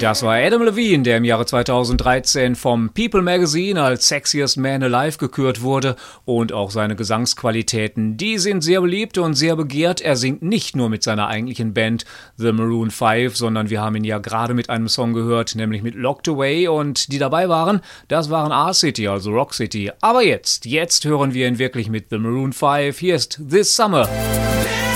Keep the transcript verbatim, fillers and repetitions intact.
Das war Adam Levine, der im Jahre zweitausenddreizehn vom People Magazine als Sexiest Man Alive gekürt wurde, und auch seine Gesangsqualitäten, die sind sehr beliebt und sehr begehrt. Er singt nicht nur mit seiner eigentlichen Band The Maroon Five, sondern wir haben ihn ja gerade mit einem Song gehört, nämlich mit Locked Away, und die dabei waren, das waren R-City, also Rock City. Aber jetzt, jetzt hören wir ihn wirklich mit The Maroon Five. Hier ist This Summer.